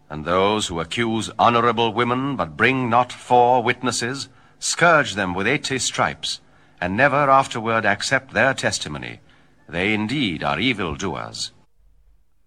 And those who accuse honorable women, but bring not 4 witnesses, scourge them with 80 stripes, and never afterward accept their testimony. They indeed are evildoers.